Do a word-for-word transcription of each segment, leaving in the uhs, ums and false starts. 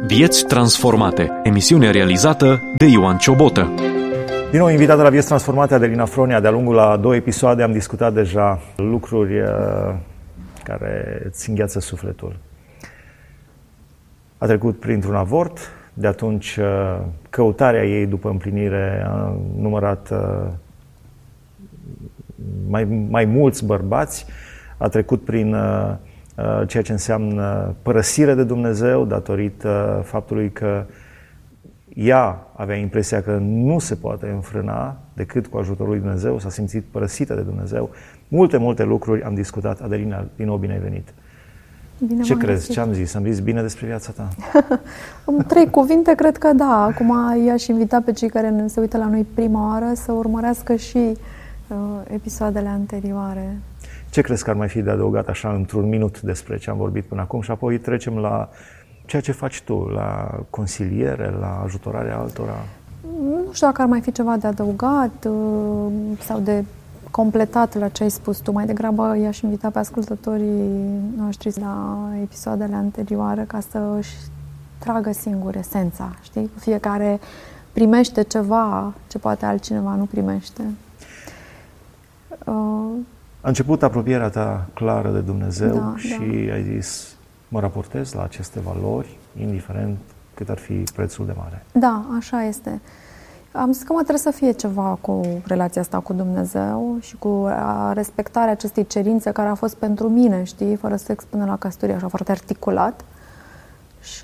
Vieți transformate. Emisiune realizată de Ioan Ciobotă. Din nou invitată la Vieți transformate, Adelina Fronia. De-a lungul a două episoade am discutat deja lucruri uh, care îți îngheață sufletul. A trecut printr-un avort, de atunci uh, căutarea ei după împlinire a numărat uh, mai, mai mulți bărbați, a trecut prin uh, uh, ceea ce înseamnă părăsire de Dumnezeu datorită faptului că ea avea impresia că nu se poate înfrâna decât cu ajutorul lui Dumnezeu, s-a simțit părăsită de Dumnezeu. Multe, multe lucruri am discutat. Adelina, din nou bine ai venit. Bine Ce crezi? găsit. Ce am zis? Am zis bine despre viața ta? În trei cuvinte, cred că da. Acum i-aș invita pe cei care se uită la noi prima oară să urmărească și uh, episoadele anterioare. Ce crezi că ar mai fi de adăugat așa într-un minut despre ce am vorbit până acum și apoi trecem la ceea ce faci tu, la consiliere, la ajutorarea altora? Nu știu dacă ar mai fi ceva de adăugat uh, sau de completat la ce ai spus tu. Mai degrabă i-aș invita pe ascultătorii noștri la episoadele anterioare ca să își tragă singur esența, știi? Fiecare primește ceva ce poate altcineva nu primește. Uh, A început apropierea ta clară de Dumnezeu Da, și da. ai zis, mă raportez la aceste valori, indiferent cât ar fi prețul de mare. Da, așa este. Am zis că mă trebuie să fie ceva cu relația asta cu Dumnezeu și cu respectarea acestei cerințe care a fost pentru mine, știi, fără sex până la căsătorie, așa foarte articulat. Și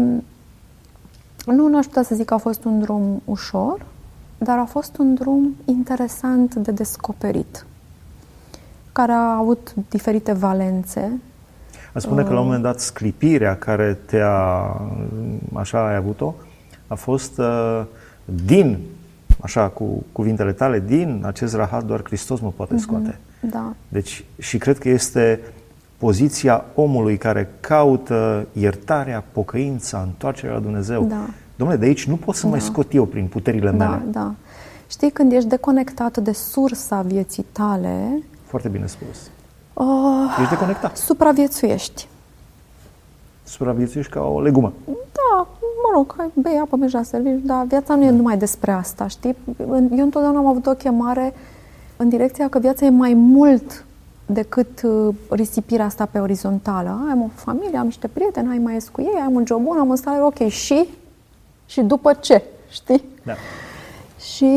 nu, nu aș putea să zic că a fost un drum ușor, dar a fost un drum interesant de descoperit, care a avut diferite valențe. A spune că la un moment dat sclipirea care te-a, așa ai avut-o, a fost uh, din, așa cu cuvintele tale, din acest rahat doar Hristos mă poate scoate. Mm-hmm, da. Deci, și cred că este poziția omului care caută iertarea, pocăința, întoarcerea la Dumnezeu. Da. Dom'le, de aici nu pot să Da. mai scot eu prin puterile Da, mele. da. Știi, când ești deconectat de sursa vieții tale, Foarte bine spus. uh, Ești deconectat. supraviețuiești. Supraviețuiești ca o legumă. Da, mă rog, hai, bei apă, mergi servici, dar viața nu e numai despre asta, știi? Eu întotdeauna am avut o chemare în direcția că viața e mai mult decât uh, risipirea asta pe orizontală. Am o familie, am niște prieteni, hai mai ies cu ei, am un job bun, am un salariu, ok, și? Și după ce, știi? Da. Și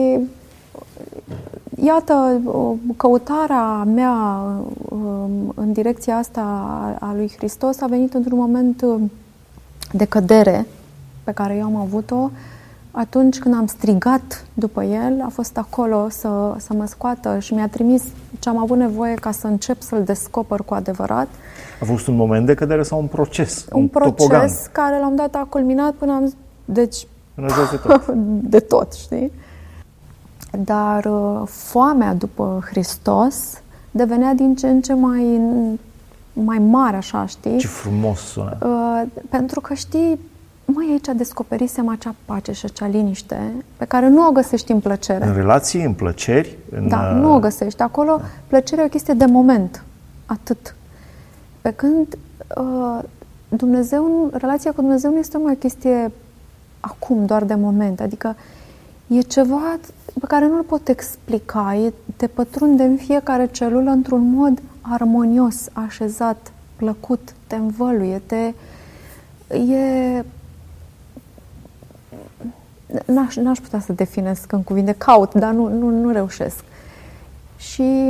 iată, căutarea mea în direcția asta a lui Hristos a venit într-un moment de cădere pe care eu am avut-o. Atunci când am strigat după El, a fost acolo să, să mă scoată și mi-a trimis ce am avut nevoie ca să încep să-L descoper cu adevărat. A fost un moment de cădere sau un proces? Un, un proces topogan. care la un dat a culminat până am zis, deci Dumnezeu de tot. de tot, știi? Dar uh, foamea după Hristos devenea din ce în ce mai, mai mare, așa, știi? Ce frumos sună. Uh, pentru că, știi, mai aici descoperisem acea pace și acea liniște pe care nu o găsești în plăcere. În relații, în plăceri. În, Da, nu o găsești. Acolo plăcerea e o chestie de moment. Atât. Pe când uh, Dumnezeu, relația cu Dumnezeu nu este numai o chestie acum, doar de moment. Adică e ceva pe care nu-l pot explica. E, te pătrunde în fiecare celulă într-un mod armonios, așezat, plăcut, te învăluie, te... E... N-aș, n-aș putea să definesc în cuvinte, caut, dar nu, nu, nu reușesc. Și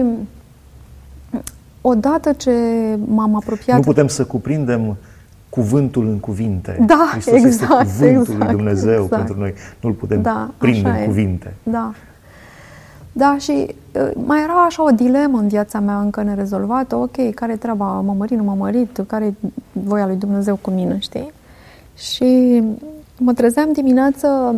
odată ce m-am apropiat... Nu putem să cuprindem cuvântul în cuvinte. Da, Hristos exact, este cuvântul exact, lui Dumnezeu exact. pentru noi. Nu-l putem Da, prinde așa în e. cuvinte. Da. Da, și uh, mai era așa o dilemă în viața mea încă nerezolvată. Ok, care-i treaba? Mă mărit, nu mă mărit? Care-i voia lui Dumnezeu cu mine, știi? Și mă trezeam dimineață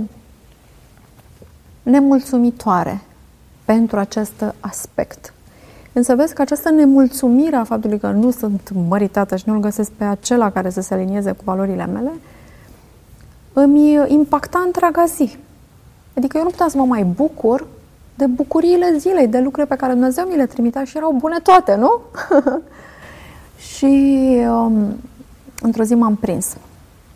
nemulțumitoare pentru acest aspect. Însă vezi că această nemulțumire a faptului că nu sunt măritată și nu-l găsesc pe acela care să se alinieze cu valorile mele, îmi impacta întreaga zi. Adică eu nu puteam să mă mai bucur de bucuriile zilei, de lucruri pe care Dumnezeu mi le trimitea și erau bune toate, nu? Și um, într-o zi m-am prins.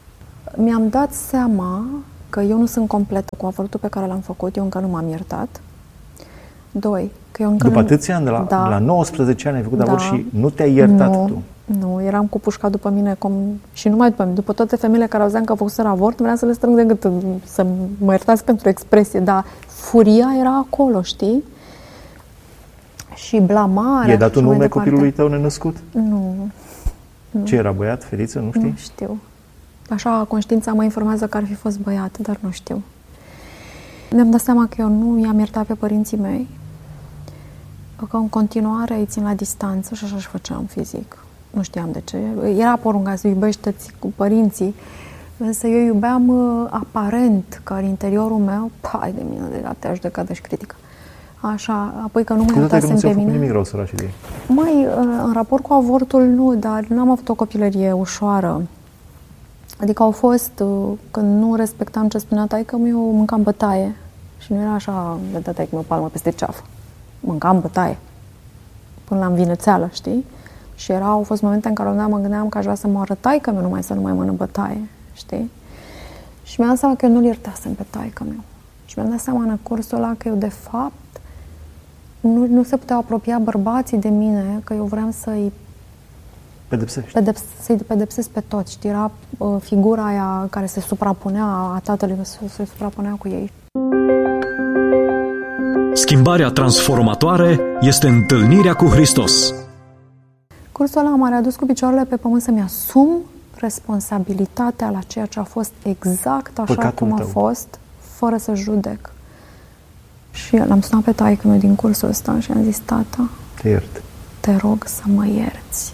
mi-am dat seama că eu nu sunt completă cu avortul pe care l-am făcut, eu încă nu m-am iertat. Doi, că eu încă După nu... atâția ani, de la, da. la nouăsprezece ani ai făcut Da. avort și nu te-ai iertat nu, tu. Nu, eram cu pușca după mine, cum... și numai după mine, după toate femeile care auzeam că au făcut avort, vreau să le strâng de gât, să mă iertați pentru expresie, dar furia era acolo, știi? Și blamarea. I-ai dat un nume departe. copilului tău nenăscut? Nu. nu. Ce era, băiat, fetiță, nu știi? Nu știu. Așa, conștiința mă informează că ar fi fost băiat, dar nu știu. Mi-am dat seama că eu nu i-am iertat pe părinții mei, că în continuare îi țin la distanță și așa și făceam fizic. Nu știam de ce. Era porunca să iubește-ți cu părinții, însă eu iubeam uh, aparent că în interiorul meu, pai de mine, de la te-a judecat și critică. Așa, apoi că nu mă iertasem pe mine. nimic rău, săracii de ei. Mai, în raport cu avortul, nu, dar nu am avut o copilărie ușoară. Adică au fost, când nu respectam ce spunea taică-mi, eu mâncam bătaie. Și nu era așa, vedea taică-mi o palmă peste ceafă. Mâncam bătaie. Până la învinețeală, știi? Și erau, au fost momente în care mă gândeam că aș vrea să moară taică-mi, numai să nu mai mănânc bătaie, știi? Și mi-am dat seama că eu nu-l iertasem pe taică-meu. Și mi-am dat seama în cursul ăla că eu, de fapt, nu, nu se puteau apropia bărbații de mine, că eu vreau să-i pedepsești. Pedeps, să-i pedepsesc pe toți. Știi, era uh, figura aia care se suprapunea, a tatălui, se, se suprapunea cu ei. Schimbarea transformatoare este întâlnirea cu Hristos. Cursul ăla m-a readus cu picioarele pe pământ să-mi asum responsabilitatea la ceea ce a fost exact așa Păcatul cum a tău. fost, fără să judec. Și l-am sunat pe taică-meu din cursul ăsta și am zis: tata, te iert. Te rog să mă ierți.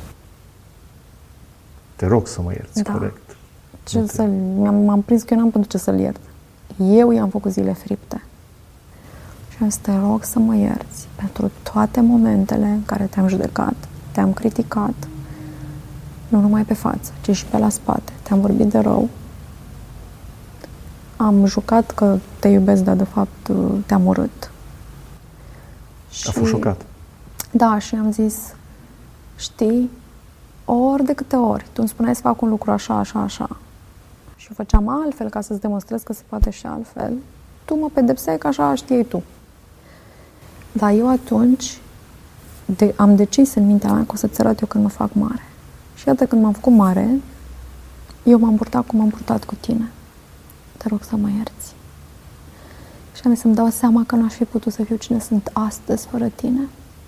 Te rog să mă ierți, da. corect. Ce să, m-am, m-am prins că eu n-am putut ce să-l iert. Eu i-am făcut zile fripte. Și am zis: te rog să mă ierți pentru toate momentele în care te-am judecat, te-am criticat, nu numai pe față, ci și pe la spate. Te-am vorbit de rău. Am jucat că te iubesc, dar de fapt te-am urât. A fost șocat. Da, și am zis: știi, ori de câte ori tu îmi spuneai să fac un lucru așa, așa, așa și făceam altfel ca să-ți demonstrez că se poate și altfel, tu mă pedepseai că așa știai tu. Dar eu atunci de, am decis în mintea mea că o să-ți arăt eu când mă fac mare. Și iată, când m-am făcut mare, eu m-am purtat cum m-am purtat cu tine. Te rog să mă ierți. Și am zis să-mi dau seama că n-aș fi putut să fiu cine sunt astăzi fără tine.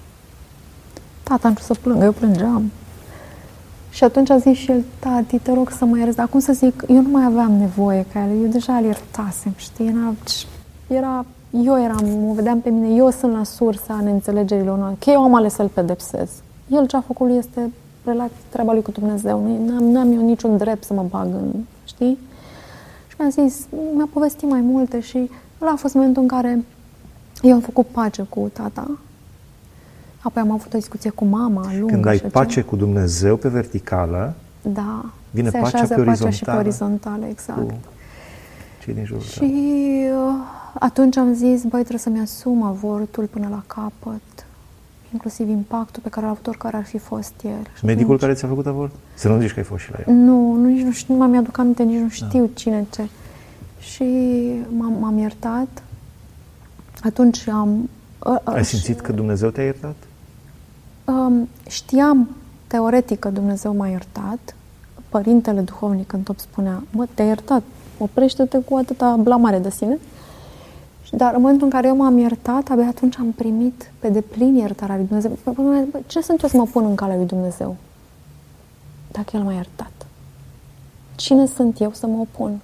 Tata am să plângă, eu plângeam. Și atunci a zis și el: tati, te rog să mă ierți. Dar cum să zic, eu nu mai aveam nevoie ca el, eu deja îl iertasem, știi? Era, era, eu eram, mă vedeam pe mine, eu sunt la sursa neînțelegerilor noastre, că eu am ales să-l pedepsez. El ce a făcut lui este treaba lui cu Dumnezeu, n-am, n-am eu niciun drept să mă bag în, știi? Și mi-a zis, mi-a povestit mai multe și ăla a fost momentul în care eu am făcut pace cu tata. Apoi am avut o discuție cu mama lungă. Când ai și pace ce? cu Dumnezeu pe verticală, da, vine se pacea așează pe pacea orizontală. și pe orizontală, exact. Cu cei din jurul Și uh, atunci am zis, băi, trebuie să-mi asum avortul până la capăt, inclusiv impactul pe care l-a avut oricare ar fi fost el. Și medicul care ți-a făcut avort? Să nu zici că ai fost și la el. Nu, nu nici nu știu, nu mai mi-aduc aminte, nici nu știu da. cine ce. Și m-am, m-am iertat. Atunci am... Uh, uh, ai simțit că Dumnezeu te-a iertat? Uh, știam teoretic că Dumnezeu m-a iertat. Părintele duhovnic în top spunea, mă, te-ai iertat, oprește-te cu atâta blamare de sine. Dar în momentul în care eu m-am iertat, abia atunci am primit pe deplin iertarea lui Dumnezeu. Ce sunt eu să mă pun în calea lui Dumnezeu? Dacă El m-a iertat. Cine sunt eu să mă opun?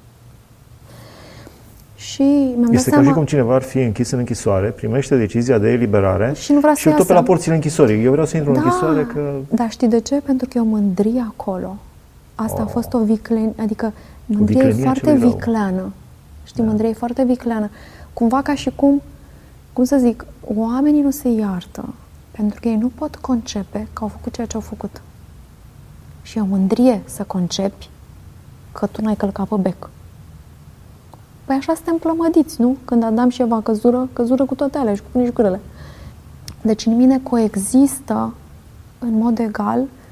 Și mi-am este dat ca seama... și cum cineva ar fi închis în închisoare, primește decizia de eliberare și nu vrea să și tot iasă. pe la porțile închisorii. Eu vreau să intru da, în închisoare că... Da, știi de ce? Pentru că e o mândrie acolo. Asta oh. a fost o viclenie, adică mândrie e foarte vicleană. Știi, da. Mândrie e foarte vicleană. Cumva ca și cum, cum să zic, oamenii nu se iartă pentru că ei nu pot concepe că au făcut ceea ce au făcut. Și e o mândrie să concepi că tu n-ai călcat pe bec. Păi așa suntem plămădiți, nu? Când Adam și Eva căzură, căzură cu toate alea și cu până și gurele. Deci în mine coexistă în mod egal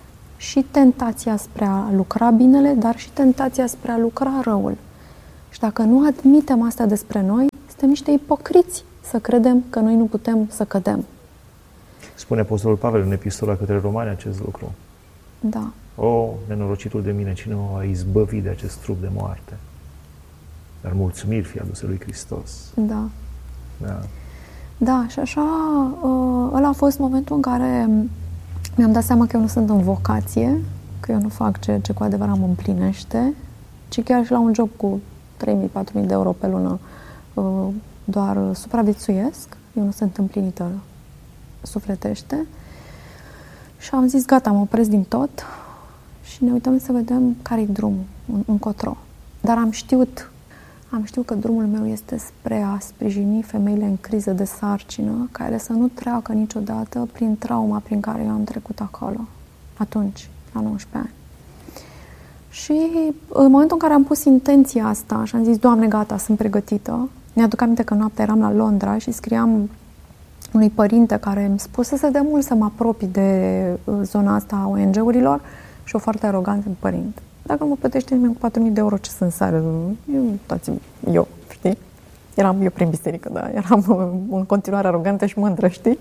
și tentația spre a lucra binele, dar și tentația spre a lucra răul. Și dacă nu admitem asta despre noi, suntem niște ipocriți să credem că noi nu putem să cădem. Spune Apostolul Pavel în epistola către Romani acest lucru. Da. O, nenorocitul de mine, cine mă va izbăvi de acest trup de moarte? Dar mulțumiri fie aduse lui Hristos. Da. Da. Da, și așa, ăla a fost momentul în care mi-am dat seama că eu nu sunt în vocație, că eu nu fac ceea ce cu adevărat mă împlinește, ci chiar și la un job cu trei mii patru mii de euro pe lună doar supraviețuiesc, eu nu sunt împlinită sufletește. Și am zis, gata, mă opresc din tot și ne uităm să vedem care-i drumul, încotro. Dar am știut, am știut că drumul meu este spre a sprijini femeile în criză de sarcină, care să nu treacă niciodată prin trauma prin care eu am trecut acolo, atunci, la nouăsprezece ani. Și în momentul în care am pus intenția asta și am zis, Doamne, gata, sunt pregătită, mi-aduc aminte că noaptea eram la Londra și scriam unui părinte care îmi spusese de mult să mă apropii de zona asta a O N G-urilor și o foarte arogantă părinte. Dacă nu mă plătește nimeni cu patru mii de euro, ce să însară? Eu, toți, eu, știi? Eram eu prin biserică, da? Eram în continuare arogantă și mândră, știi?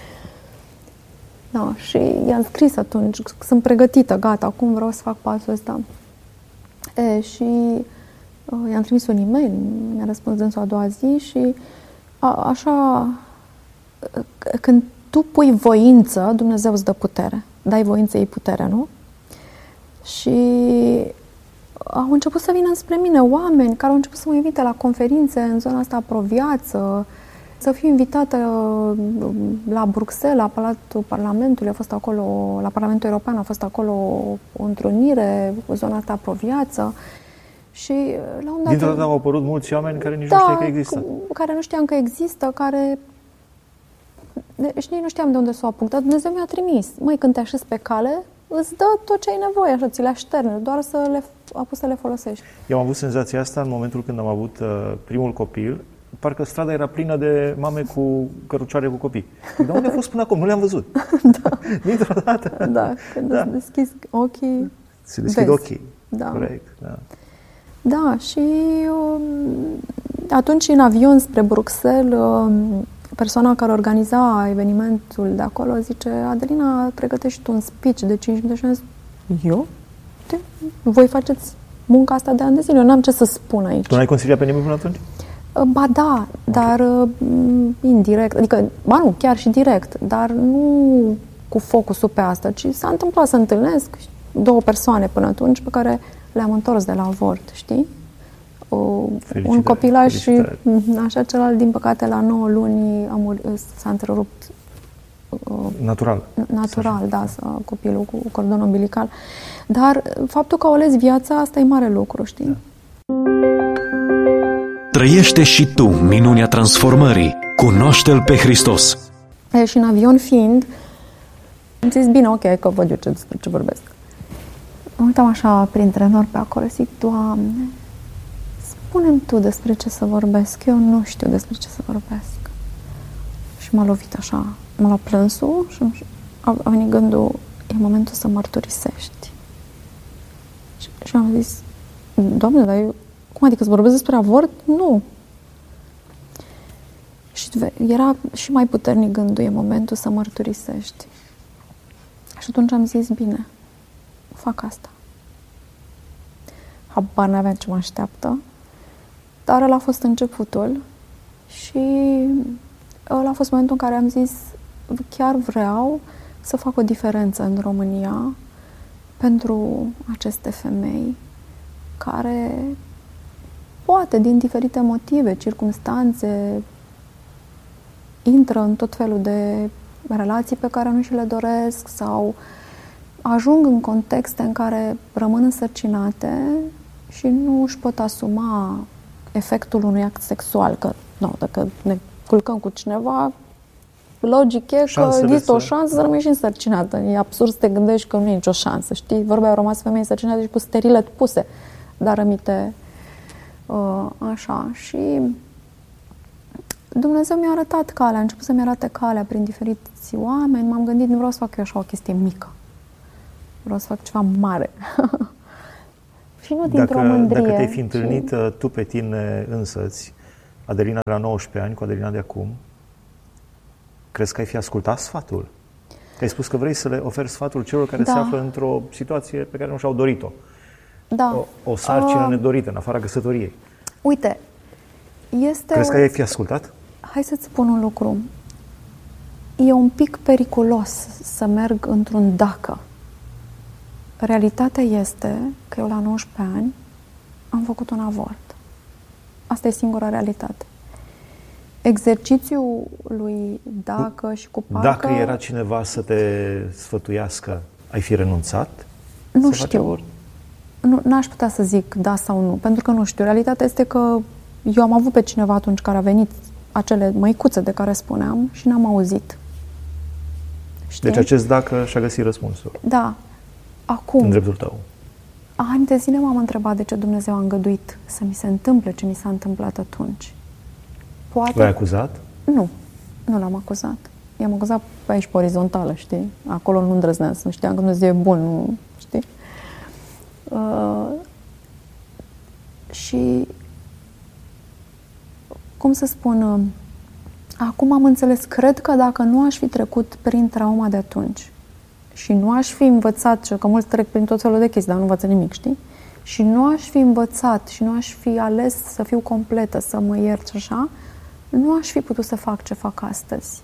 Da, și i-am scris atunci, sunt pregătită, gata, acum vreau să fac pasul ăsta. E, și uh, i-am trimis un e-mail, mi-a răspuns dânsul a doua zi și a, așa, când tu pui voință, Dumnezeu îți dă putere. Dai voință, ei putere, nu? Și au început să vină spre mine oameni care au început să mă invite la conferințe în zona asta pro-viață, să fiu invitată la Bruxelles, la Palatul Parlamentului, a fost acolo, la Parlamentul European a fost acolo o întrunire, o zona asta pro-viață. Și la un dat... Dintr-o dată au apărut mulți oameni care nici da, nu știau că există. care nu știam că există, care... Și nici nu știam de unde să o apuc, dar Dumnezeu mi-a trimis. Măi, când te așezi pe cale, îți dă tot ce ai nevoie, așa, ți le așterne, doar să le apuci să le folosești. Eu am avut senzația asta în momentul când am avut uh, primul copil. Parcă strada era plină de mame cu cărucioare cu copii. Dar unde a fost până acum? Nu le-am văzut. Da. Dintr-o dată. Da, când da. îți deschizi ochii, se deschid vezi. Ochii. Da. Corect, da. Da, și um, atunci în avion spre Bruxelles, um, persoana care organiza evenimentul de acolo zice, Adelina, pregătești tu un speech de cinci minute și am zis, eu? De? Voi faceți munca asta de ani de zile, eu n-am ce să spun aici. Tu n-ai consiliat pe nimeni până atunci? Ba da, dar okay. indirect, adică, ba nu, chiar și direct, dar nu cu focusul pe asta, ci s-a întâmplat să întâlnesc două persoane până atunci pe care le-am întors de la avort, știi? O, un copilaj și așa, celălalt, din păcate, la nouă luni a murit, s-a întrerupt natural. Natural, da, s-a, copilul cu cordon umbilical. Dar faptul că au ales viața, asta e mare lucru, știi? Da. Trăiește și tu minunea transformării. Cunoaște-L pe Hristos. E, și în avion fiind, am zis, bine, ok, că văd eu ce, despre ce vorbesc. Mă uitam așa printre nori pe acolo, zic, Doamne, spune-mi Tu despre ce să vorbesc. Eu nu știu despre ce să vorbesc. Și m-a lovit așa, m-a luat plânsul și a, a venit gândul, e momentul să mărturisești. Și, și am zis, Doamne, dar eu, cum adică să vorbesc despre avort? Nu. Și era și mai puternic gândul, e momentul să mărturisești. Și atunci am zis, bine, fac asta. Habar n-aveam ce mă așteaptă, dar ăla a fost începutul și ăla a fost momentul în care am zis, chiar vreau să fac o diferență în România pentru aceste femei care poate, din diferite motive, circumstanțe, intră în tot felul de relații pe care nu și le doresc sau ajung în contexte în care rămân însărcinate și nu își pot asuma efectul unui act sexual. Că, nu, dacă ne culcăm cu cineva, logic e că există o șansă să rămâi și însărcinată. E absurd să te gândești că nu e nicio șansă, știi? Vorba au rămas femei însărcinate și cu sterile puse, dar rămite uh, așa. Și Dumnezeu mi-a arătat calea, a început să-mi arate calea prin diferiți oameni. M-am gândit, nu vreau să fac eu așa o chestie mică. Vreau să fac ceva mare. Și nu dintr-o dacă, mândrie. Dacă te-ai fi întâlnit și... tu pe tine însăți, Adelina de la nouăsprezece ani, cu Adelina de acum, crezi că ai fi ascultat sfatul? Că ai spus că vrei să le oferi sfatul celor care da. se află într-o situație pe care nu și-au dorit-o. Da. O, o sarcină uh, nedorită, în afara căsătoriei. Uite, este... Crezi că ai fi ascultat? Hai să-ți spun un lucru. E un pic periculos să merg într-un dacă. Realitatea este că eu la nouăsprezece ani am făcut un avort. Asta e singura realitate. Exercițiul lui dacă și cu parcă... Dacă era cineva să te sfătuiască, ai fi renunțat? Nu știu. Nu, n-aș putea să zic da sau nu, pentru că nu știu. Realitatea este că eu am avut pe cineva atunci care a venit acele măicuțe de care spuneam și n-am auzit. Știi? Deci acest dacă și-a găsit răspunsul. Da. Acum... În dreptul tău. Ani de zile m-am întrebat de ce Dumnezeu a îngăduit să mi se întâmple ce mi s-a întâmplat atunci. Poate... L-ai acuzat? Nu. Nu l-am acuzat. I-am acuzat pe aici, pe orizontală, știi? Acolo nu îndrăzneam, să știam că Dumnezeu e bun, nu, știi? Uh, și cum să spun, uh, acum am înțeles, cred că dacă nu aș fi trecut prin trauma de atunci și nu aș fi învățat, că mulți trec prin tot felul de chestii, dar nu învață nimic, știi? Și nu aș fi învățat și nu aș fi ales să fiu completă, să mă iert și așa, nu aș fi putut să fac ce fac astăzi.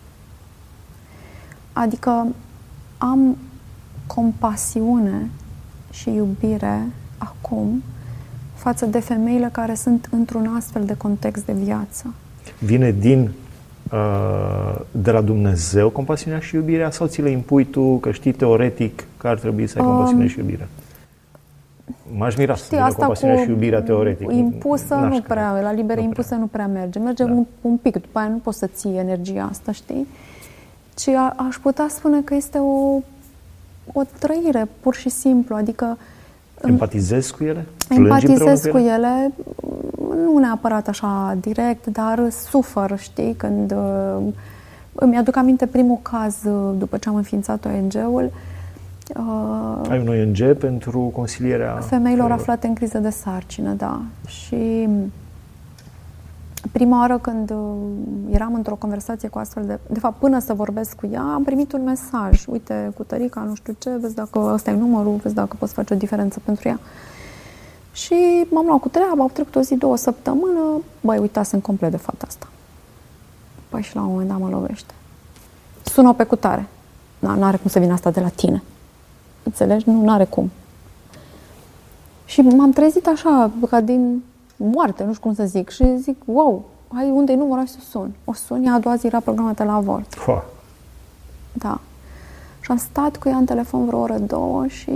Adică am compasiune și iubire acum față de femeile care sunt într-un astfel de context de viață. Vine din uh, de la Dumnezeu compasiunea și iubirea sau ți le impui tu că știi teoretic că ar trebui să ai compasiune um, și iubire? M-aș mira să vină compasiunea și iubirea teoretic. Impusă N-aș nu crede. prea, la liberă nu impusă prea. nu prea merge. Merge Da. un, un pic, după aia nu poți să ții energia asta, știi? Ci a, aș putea spune că este o, o trăire, pur și simplu, adică Empatizezi cu ele? Plângi empatizez cu împreună ele, nu neapărat așa direct, dar sufăr, știi, când uh, îmi aduc aminte primul caz uh, după ce am înființat O N G-ul. Uh, Ai un O N G pentru consilierea femeilor aflate în criză de sarcină, da. Și prima oară când uh, eram într-o conversație cu astfel de... De fapt, până să vorbesc cu ea, am primit un mesaj. Uite, cu Tărica, nu știu ce, vezi dacă ăsta e numărul, vezi dacă poți face o diferență pentru ea. Și m-am luat cu treaba, au trecut o zi, două săptămână, băi, uitasem complet de fata asta. Păi și la un moment dat mă lovește. Sună-o pe cutare. Na, n-are cum să vină asta de la tine. Înțelegi? Nu, n-are cum. Și m-am trezit așa, ca din moarte, nu știu cum să zic. Și zic, wow, hai, unde-i numărul? Hai să sun. O sun, ea a doua zi era programată la avort. Fua. Da. Și am stat cu ea în telefon vreo oră, două și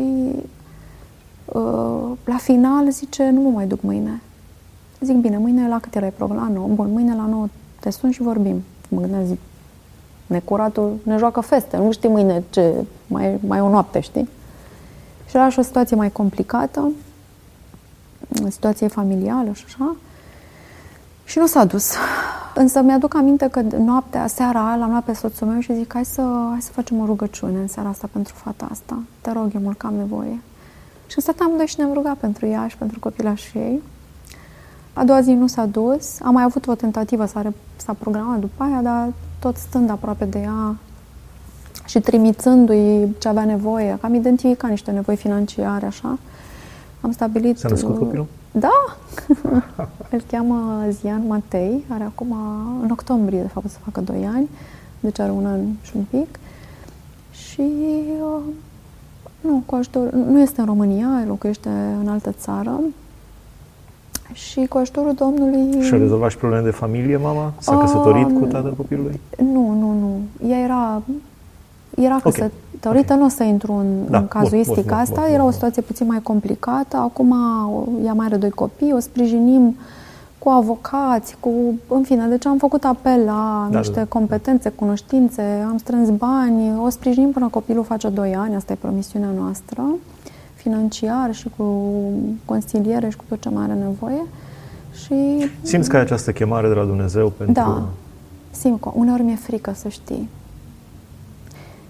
uh, la final zice, nu mă mai duc mâine. Zic, bine, mâine la cât erai program? La nouă. Bun, mâine la nouă te sun și vorbim. Mă gândeam, zic, necuratul ne joacă feste, nu știi mâine ce, mai, mai o noapte, știi? Și era și o situație mai complicată, o situație familială și așa, și nu s-a dus. Însă mi-aduc aminte că noaptea, seara, l-am luat pe soțul meu și zic, hai să, hai să facem o rugăciune în seara asta pentru fata asta. Te rog, eu mult că am nevoie. Și în stat amândoi și ne-am rugat pentru ea și pentru copilașii ei. A doua zi nu s-a dus, am mai avut o tentativă, s-a, re- s-a programat după aia, dar tot stând aproape de ea și trimițându-i ce avea nevoie, că am identificat niște nevoi financiare, așa, am stabilit... S-a născut copilul? Da! Îl cheamă Zian Matei, are acum, în octombrie, de fapt, o să facă doi ani, deci are un an și un pic. Și uh, nu, cu ajutor, nu este în România, locuiește în altă țară. Și cu ajutorul Domnului... Și-a rezolvat și probleme de familie, mama? S-a Uh, căsătorit cu tatăl copilului? Nu, nu, nu. Ea era, era Okay. căsătorită, Okay. nu o să intru în, Da, în cazuistica bun, bun, asta, bun, bun, era bun. o situație puțin mai complicată. Acum ea mai are doi copii, o sprijinim cu avocați, cu... În fine, deci am făcut apel la Da, niște da. competențe, cunoștințe, am strâns bani, o sprijinim până copilul face doi ani, asta e promisiunea noastră, financiar și cu consiliere și cu tot ce mai are nevoie. Și... Simți că ai această chemare de la Dumnezeu pentru... Da, simt că uneori mi-e frică, să știi.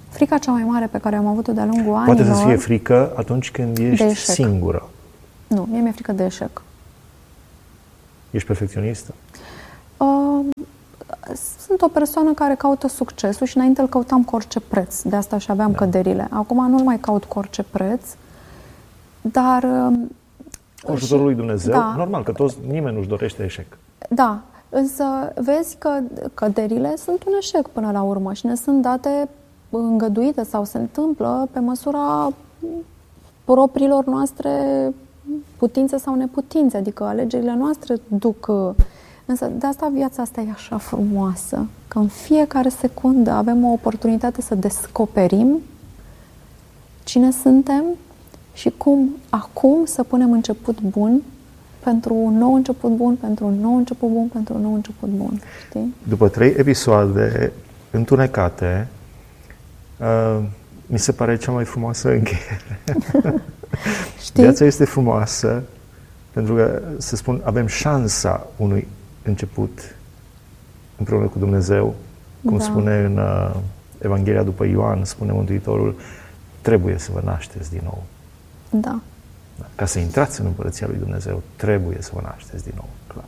Frica cea mai mare pe care am avut-o de-a lungul anilor... Poate să fie frică atunci când ești singură. Nu, mie mi-e frică de eșec. Ești perfecționistă? Uh, sunt o persoană care caută succesul și înainte îl căutam cu orice preț. De asta și aveam da. căderile. Acum nu-l mai caut cu orice preț, dar... Uh, cu ajutorul lui Dumnezeu, da. Normal, că toți, nimeni nu-și dorește eșec. Da, însă vezi că căderile sunt un eșec până la urmă și ne sunt date îngăduite sau se întâmplă pe măsura propriilor noastre putințe sau neputințe, adică alegerile noastre duc. Însă de asta viața asta e așa frumoasă, că în fiecare secundă avem o oportunitate să descoperim cine suntem și cum acum să punem început bun pentru un nou început bun, pentru un nou început bun, pentru un nou început bun. Știi? După trei episoade întunecate, uh, mi se pare cea mai frumoasă încheiere. Știi? Viața este frumoasă pentru că, să spun, avem șansa unui început împreună cu Dumnezeu. Cum da. spune în uh, Evanghelia după Ioan, spune Mântuitorul, trebuie să vă nașteți din nou. Da. Ca să intrați în Împărăția lui Dumnezeu, trebuie să vă nașteți din nou. Clar.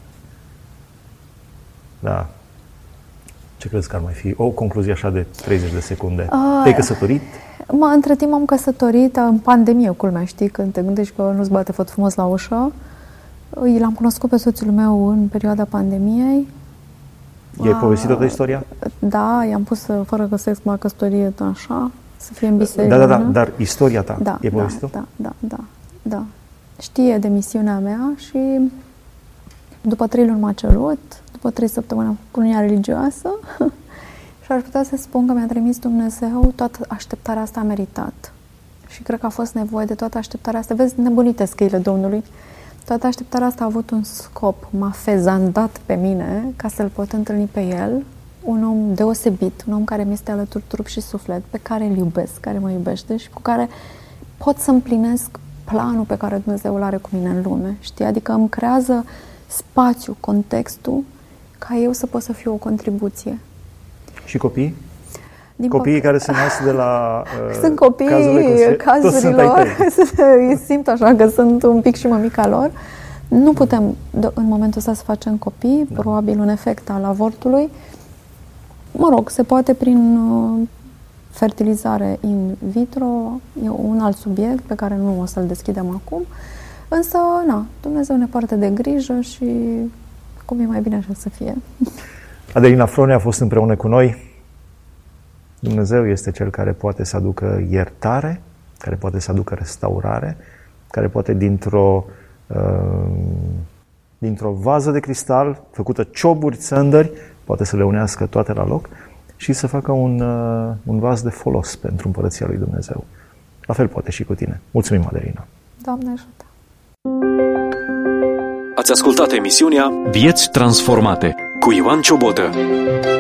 Da. Ce crezi că ar mai fi? O concluzie așa de treizeci de secunde. Uh, Te-ai căsătorit? Mă, între timp am căsătorit în pandemie, culmea, știi? Când te gândești că nu-ți bate făt frumos la ușă. L-am cunoscut pe soțul meu în perioada pandemiei. I-ai povestit toată istoria? Da, i-am pus fără că sex la căsătorie, așa, să fie în biserică. Da, da, da, dar istoria ta, da, i-ai povestit-o? Da, da, da, da, da. Știe de misiunea mea și după trei luni m-a cerut, după trei săptămâni am făcut cununia religioasă și aș putea să spun că mi-a trimis Dumnezeu, toată așteptarea asta a meritat. Și cred că a fost nevoie de toată așteptarea asta. Vezi, nebunite scăile Domnului. Toată așteptarea asta a avut un scop. M-a fezandat pe mine ca să-L pot întâlni pe El, un om deosebit, un om care mi este alături trup și suflet, pe care îl iubesc, care mă iubește și cu care pot să împlinesc planul pe care Dumnezeu îl are cu mine în lume. Știi? Adică îmi creează spațiu, contextul, ca eu să pot să fiu o contribuție. Și copii? Din Copiii păc- care se nasc de la uh, sunt copii cazurile, cazurilor, îi simt așa că sunt un pic și mămica lor. Nu putem în momentul ăsta să facem copii, da. Probabil un efect al avortului. Mă rog, se poate prin uh, fertilizare in vitro, e un alt subiect pe care nu o să-l deschidem acum. Însă, na, Dumnezeu ne poartă de grijă și cum e mai bine așa să fie. Adelina Frone a fost împreună cu noi. Dumnezeu este Cel care poate să aducă iertare, care poate să aducă restaurare, care poate dintr-o, uh, dintr-o vază de cristal, făcută cioburi, țândări, poate să le unească toate la loc și să facă un, uh, un vas de folos pentru Împărăția lui Dumnezeu. La fel poate și cu tine. Mulțumim, Adelina! Doamne ajută! Ați ascultat emisiunea Vieți transformate cu Ioan Ciobotă.